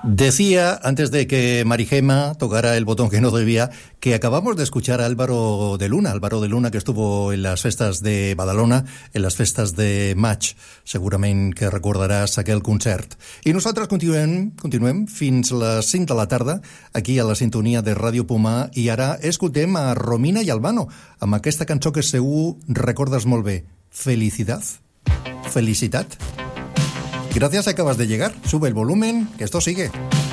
Decía, antes de que Marijema tocara el botón que no debía, que acabamos de escuchar a Álvaro de Luna que estuvo en las festes de Badalona, en les festes de maig. Segurament que recordaràs aquell concert. I nosaltres continuem fins les 5 de la tarda, aquí a la sintonia de Ràdio Pomar, i ara escoltem a Romina i Albano, amb aquesta cançó que segur recordes molt bé, Felicidad. Felicitat. Gracias, acabas de llegar. Sube el volumen, que esto sigue.